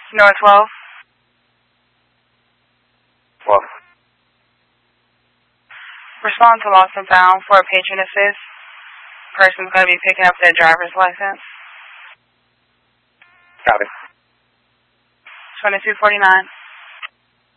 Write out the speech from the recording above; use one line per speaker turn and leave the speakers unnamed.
North 12.
12.
Respond to lost and found for a patron assist. Person's going to be picking up their driver's license.
Copy.
2249.